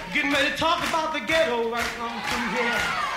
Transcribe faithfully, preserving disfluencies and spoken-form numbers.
Getting ready to talk about the ghetto right on from here.